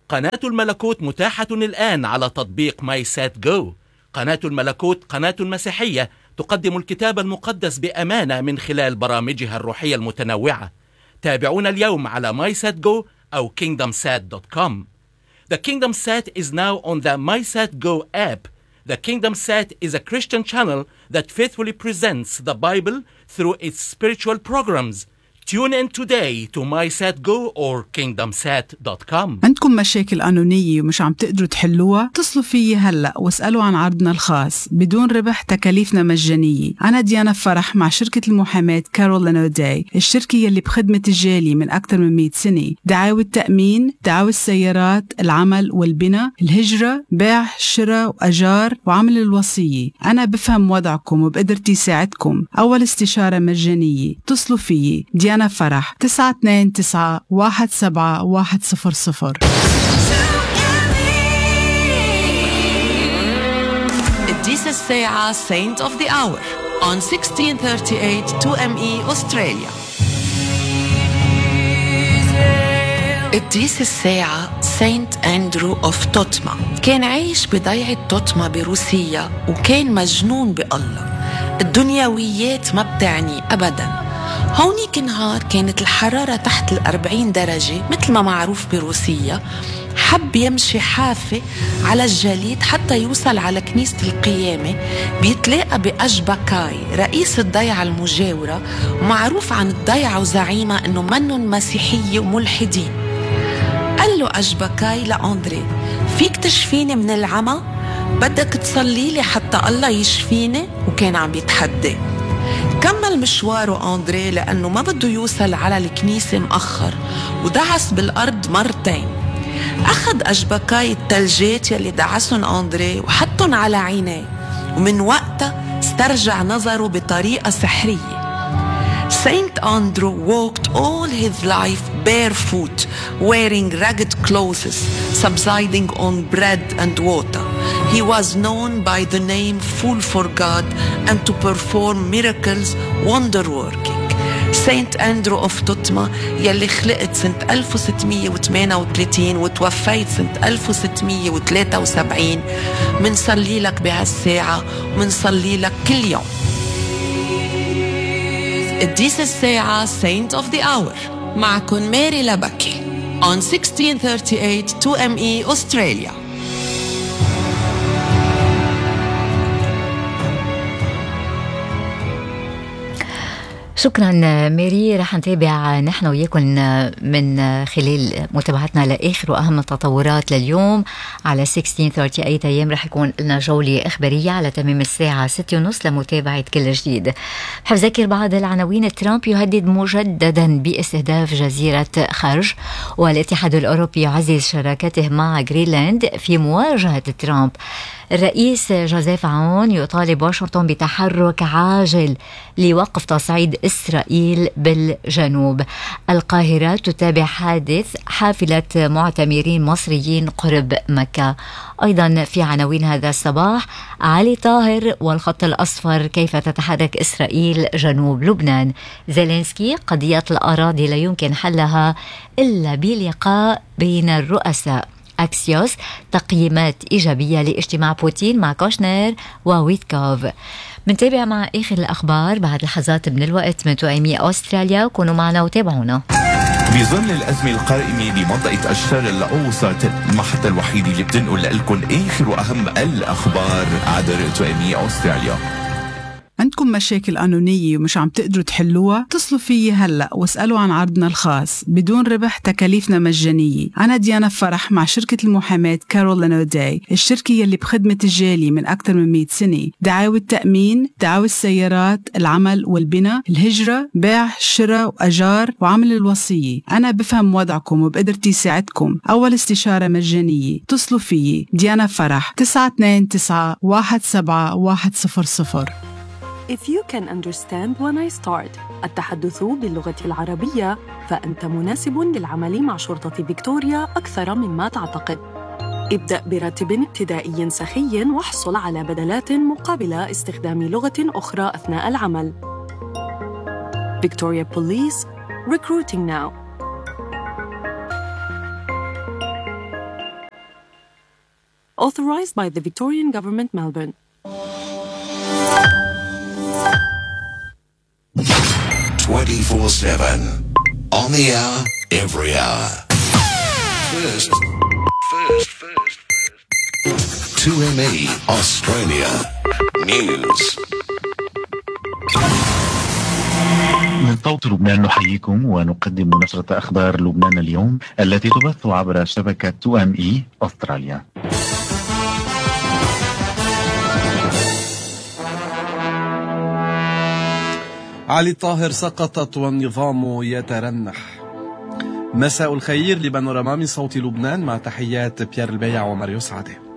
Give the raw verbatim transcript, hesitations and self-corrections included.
قناة الملكوت متاحة الآن على تطبيق ماي سات جو. قناة الملكوت قناة مسيحية تقدم الكتاب المقدس بأمانة من خلال برامجها الروحية المتنوعة. تابعونا اليوم على ماي سات جو أو كينغدم سات دوت كوم. The KingdomSat is now on the MySatGo app. The KingdomSat is a Christian channel that faithfully presents the Bible through its spiritual programs. Tune in today to MySatGo or kingdom sat dot com. عندكم مشاكل قانونية ومش عم تقدروا تحلوها؟ اتصلوا فيي هلأ واسألوا عن عرضنا الخاص بدون ربح، تكاليفنا مجانية. أنا ديانا فرح مع شركة المحاماة كارول أند أوداي، الشركة يلي بخدمة الجالي من أكثر من مئة سنة. دعاوى التأمين، دعاوى السيارات، العمل والبناء، الهجرة، بيع، شراء وأجار، وعمل الوصية. أنا بفهم وضعكم وبقدرتي ساعدكم. أول استشارة مجانية. اتصلوا فيي ديانا أنا فرح تسعة اثنين تسعة واحد سبعة واحد صفر صفر. This is Se'a Saint of the Hour on sixteen thirty-eight two M E Australia. القديس الساعة سانت أندرو أوف توتما كان عايش بضيعة توتما بروسيا، وكان مجنون بالله. الدنيويات ما بتعني أبداً. هونيك نهار كانت الحرارة تحت الأربعين درجة مثل ما معروف بروسيا. حب يمشي حافة على الجليد حتى يوصل على كنيسة القيامة. بيتلاقى بأجبكاي رئيس الضيعة المجاورة، ومعروف عن الضيعة وزعيمة أنه منن مسيحية وملحدين. قال له أجبكاي لأندري: فيك تشفيني من العمى؟ بدك تصلي لي حتى الله يشفيني؟ وكان عم يتحدى. كمل مشواره أندري لأنه ما بده يوصل على الكنيسة مأخر، ودعس بالأرض مرتين. أخذ أجبكاي التلجات يلي دعسن أندري وحطن على عينيه، ومن وقتها استرجع نظره بطريقة سحرية. Saint Andrew walked all his life barefoot, wearing ragged clothes, subsisting on bread and water. He was known by the name Fool for God and to perform miracles, wonder-working. Saint Andrew of توتما يلي خلقت سنة ألف وستمية وثمانية وثلاثين وتوفيت سنة ألف وستمية وثلاثة وسبعين، منصلي لك بهالساعة ومنصلي لك كل يوم. القديس الساعة Saint of the Hour معكن ماري لبكي on sixteen thirty-eight two M E Australia. شكرا ميري. رح نتابع نحن وياكم من خلال متابعتنا لآخر وأهم التطورات لليوم على sixteen thirty-eight أيام. رح يكون لنا جولة إخبارية على تمام الساعة ستة ونص لمتابعة كل جديد. بحب ذكر بعض العناوين. ترامب يهدد مجددا باستهداف جزيرة خرج، والاتحاد الأوروبي يعزز شراكته مع غرينلاند في مواجهة ترامب. الرئيس جوزيف عون يطالب واشنطن بتحرك عاجل لوقف تصعيد إسرائيل بالجنوب. القاهرة تتابع حادث حافلة معتمرين مصريين قرب مكة. أيضا في عناوين هذا الصباح: علي طاهر والخط الأصفر، كيف تتحرك إسرائيل جنوب لبنان. زيلينسكي: قضية الأراضي لا يمكن حلها إلا بلقاء بين الرؤساء. أكسيوس: تقييمات إيجابية لاجتماع بوتين مع كوشنر وويتكوف. منتابع مع آخر الأخبار بعد لحظات من الوقت من توأمي أستراليا. كونوا معنا وتابعونا. بظل الأزمة القائمة بمنطقة الشرق الأوسط، المحطة الوحيدة اللي بتنقل لكم آخر وأهم الأخبار عبر توأمي أستراليا. عندكم مشاكل قانونية ومش عم تقدروا تحلوها؟ اتصلوا فيي هلأ واسألوا عن عرضنا الخاص بدون ربح، تكاليفنا مجانية. أنا ديانا فرح مع شركة المحاماة كارول أند أوداي، الشركة يلي بخدمة الجالي من أكثر من مئة سنة. دعاوى التأمين، دعاوى السيارات، العمل والبناء، الهجرة، بيع، شراء وأجار، وعمل الوصية. أنا بفهم وضعكم وبقدرتي ساعدكم. أول استشارة مجانية. اتصلوا فيي ديانا فرح تسعة اثنين تسعة واحد سبعة واحد صفر صفر. If you can understand when I start التحدث باللغة العربية، فأنت مناسب للعمل مع شرطة فيكتوريا أكثر مما تعتقد. ابدأ براتب ابتدائي سخي واحصل على بدلات مقابل استخدام لغة أخرى أثناء العمل. Victoria Police, recruiting now. Authorized by the Victorian Government, Melbourne. twenty-four seven. On the hour, every hour. First, first, first, first. two M E Australia News. من صوت لبنان نحييكم ونقدم نشرة أخبار لبنان اليوم التي تبث عبر شبكة تو إم إي أستراليا. علي الطاهر سقطت والنظام يترنح. مساء الخير لبانوراما من صوت لبنان، مع تحيات بيير البيع وماريو سعده.